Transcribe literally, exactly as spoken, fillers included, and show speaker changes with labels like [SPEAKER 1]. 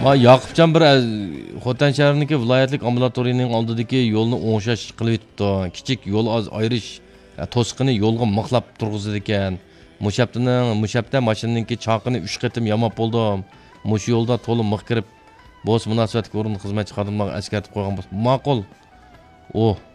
[SPEAKER 1] Ma Yaqubjon bir Xotan shahriniki viloyatlik ambulatoriyaning oldidagi yo'lni o'ngshash qilib yetibdi. Kichik yo'l az ayrish to'siqini yo'lga mixlab turg'izdi ekan. Mushaptining mushapda mashinaningki chaqini uch qatim yamab bo'ldim. Mush yo'lda to'liq mix kirib, bo'z munosabatga o'rin xizmatchi xodimlarga eskartib qo'ygan bo'lsa, ma'qul. Oh,